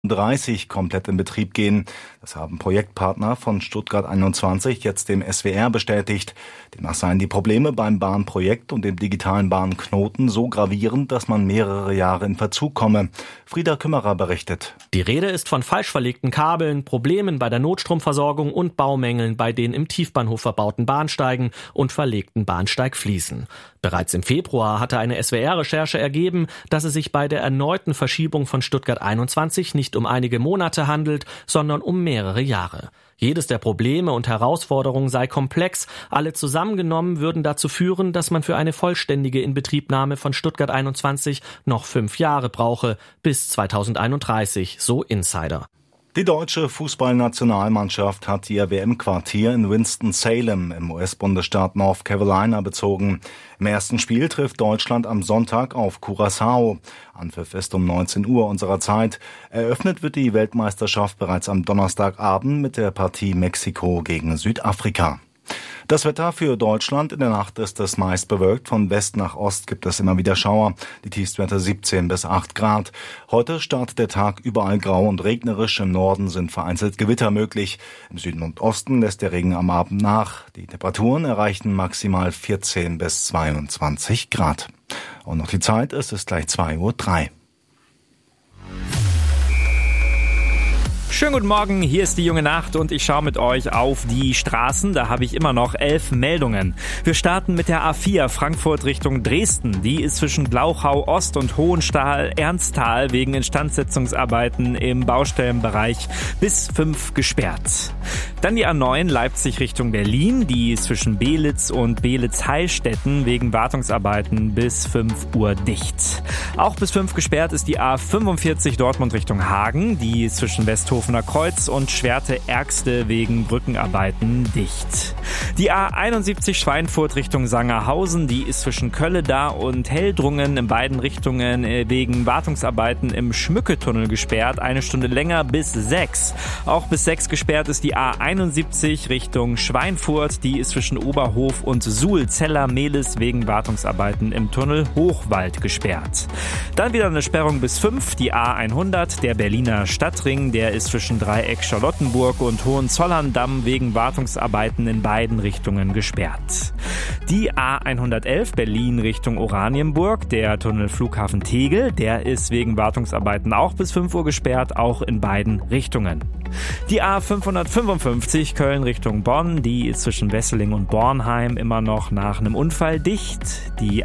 30 komplett in Betrieb gehen. Das haben Projektpartner von Stuttgart 21 jetzt dem SWR bestätigt. Demnach seien die Probleme beim Bahnprojekt und dem digitalen Bahnknoten so gravierend, dass man mehrere Jahre in Verzug komme. Frieda Kümmerer berichtet. Die Rede ist von falsch verlegten Kabeln, Problemen bei der Notstromversorgung und Baumängeln bei den im Tiefbahnhof verbauten Bahnsteigen und verlegten Bahnsteigfliesen. Bereits im Februar hatte eine SWR-Recherche ergeben, dass es sich bei der erneuten Verschiebung von Stuttgart 21 nicht um einige Monate handelt, sondern um mehrere Jahre. Jedes der Probleme und Herausforderungen sei komplex, alle zusammengenommen würden dazu führen, dass man für eine vollständige Inbetriebnahme von Stuttgart 21 noch 5 Jahre brauche, bis 2031, so Insider. Die deutsche Fußballnationalmannschaft hat ihr WM-Quartier in Winston-Salem im US-Bundesstaat North Carolina bezogen. Im ersten Spiel trifft Deutschland am Sonntag auf Curaçao. Anpfiff ist um 19 Uhr unserer Zeit. Eröffnet wird die Weltmeisterschaft bereits am Donnerstagabend mit der Partie Mexiko gegen Südafrika. Das Wetter für Deutschland: in der Nacht ist es meist bewölkt. Von West nach Ost gibt es immer wieder Schauer. Die Tiefstwerte 17 bis 8 Grad. Heute startet der Tag überall grau und regnerisch. Im Norden sind vereinzelt Gewitter möglich. Im Süden und Osten lässt der Regen am Abend nach. Die Temperaturen erreichen maximal 14 bis 22 Grad. Und noch die Zeit, es ist gleich 2:03 Uhr. Schönen guten Morgen, hier ist die junge Nacht und ich schaue mit euch auf die Straßen. Da habe ich immer noch 11 Meldungen. Wir starten mit der A4 Frankfurt Richtung Dresden. Die ist zwischen Glauchau Ost und Hohenstahl-Ernsthal wegen Instandsetzungsarbeiten im Baustellenbereich bis 5 gesperrt. Dann die A9 Leipzig Richtung Berlin. Die ist zwischen Belitz und Belitz-Heilstätten wegen Wartungsarbeiten bis 5 Uhr dicht. Auch bis 5 gesperrt ist die A45 Dortmund Richtung Hagen. Die ist zwischen Westhofener Kreuz und Schwerte-Ärgste wegen Brückenarbeiten dicht. Die A71 Schweinfurt Richtung Sangerhausen, die ist zwischen Kölleda und Heldrungen in beiden Richtungen wegen Wartungsarbeiten im Schmücketunnel gesperrt, 1 Stunde länger bis 6. Auch bis 6 gesperrt ist die A71 Richtung Schweinfurt, die ist zwischen Oberhof und Suhl-Zeller-Mehlis wegen Wartungsarbeiten im Tunnel Hochwald gesperrt. Dann wieder eine Sperrung bis 5, die A100, der Berliner Stadtring, der ist zwischen Dreieck Charlottenburg und Hohenzollern-Damm wegen Wartungsarbeiten in beiden Richtungen gesperrt. Die A111 Berlin Richtung Oranienburg, der Tunnel Flughafen Tegel, der ist wegen Wartungsarbeiten auch bis 5 Uhr gesperrt, auch in beiden Richtungen. Die A555 Köln Richtung Bonn, die ist zwischen Wesseling und Bornheim immer noch nach einem Unfall dicht. Die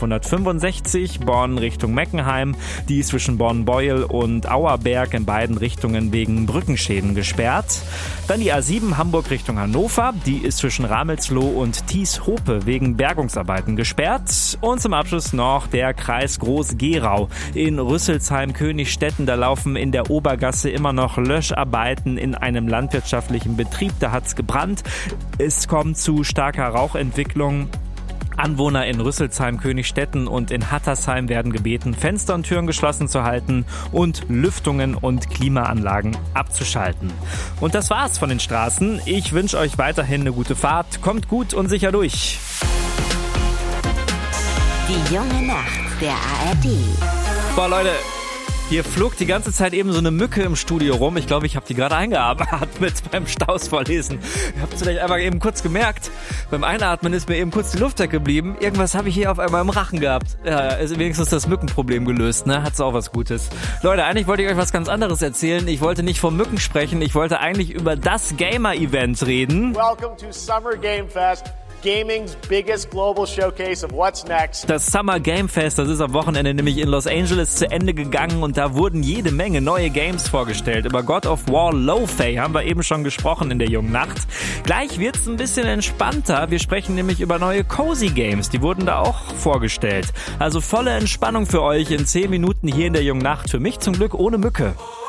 A565 Bonn Richtung Meckenheim, die ist zwischen Bonn-Beuel und Auerberg in beiden Richtungen wegen Brückenschäden gesperrt. Dann die A7 Hamburg Richtung Hannover, die ist zwischen Ramelsloh und Thies-Hope wegen Bergungsarbeiten gesperrt. Und zum Abschluss noch der Kreis Groß-Gerau in Rüsselsheim-Königstetten. Da laufen in der Obergasse immer noch Löscharbeiten in einem landwirtschaftlichen Betrieb. Da hat's gebrannt. Es kommt zu starker Rauchentwicklung. Anwohner in Rüsselsheim, Königstetten und in Hattersheim werden gebeten, Fenster und Türen geschlossen zu halten und Lüftungen und Klimaanlagen abzuschalten. Und das war's von den Straßen. Ich wünsche euch weiterhin eine gute Fahrt. Kommt gut und sicher durch. Die junge Nacht der ARD. Boah, Leute, hier flog die ganze Zeit eben so eine Mücke im Studio rum. Ich glaube, ich habe die gerade eingeatmet beim Staus vorlesen. Ihr habt es vielleicht einfach eben kurz gemerkt. Beim Einatmen ist mir eben kurz die Luft weggeblieben. Irgendwas habe ich hier auf einmal im Rachen gehabt. Ja, ist wenigstens das Mückenproblem gelöst, ne? Hat's auch was Gutes. Leute, eigentlich wollte ich euch was ganz anderes erzählen. Ich wollte nicht vom Mücken sprechen. Ich wollte eigentlich über das Gamer-Event reden. Welcome to Summer Game Fest. Gaming's biggest global showcase of what's next. Das Summer Game Fest, das ist am Wochenende nämlich in Los Angeles zu Ende gegangen und da wurden jede Menge neue Games vorgestellt. Über God of War Lo-Fi haben wir eben schon gesprochen in der jungen Nacht. Gleich wird's ein bisschen entspannter. Wir sprechen nämlich über neue Cozy Games. Die wurden da auch vorgestellt. Also volle Entspannung für euch in 10 Minuten hier in der jungen Nacht. Für mich zum Glück ohne Mücke.